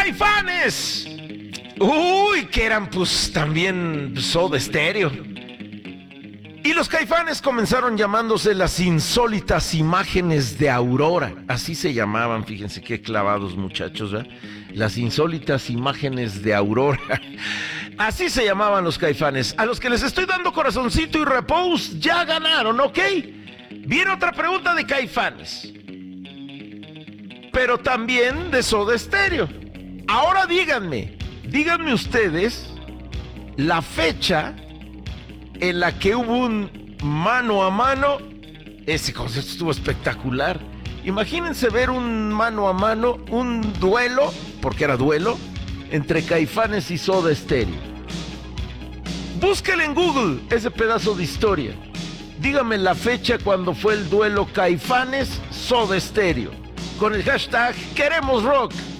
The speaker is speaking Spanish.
¡Caifanes! Uy, que eran pues también Soda Stereo. Y los Caifanes comenzaron llamándose las insólitas imágenes de Aurora. Así se llamaban, fíjense qué clavados muchachos, ¿eh? Las insólitas imágenes de Aurora. Así se llamaban los Caifanes. A los que les estoy dando corazoncito y repost, ya ganaron, ¿ok? Viene otra pregunta de Caifanes, pero también de Soda Stereo. Ahora díganme ustedes la fecha en la que hubo un mano a mano. Ese concierto estuvo espectacular. Imagínense ver un mano a mano, un duelo, porque era duelo, entre Caifanes y Soda Stereo. Búsquenle en Google ese pedazo de historia. Dígame la fecha cuando fue el duelo Caifanes-Soda Stereo, con el hashtag #QueremosRock.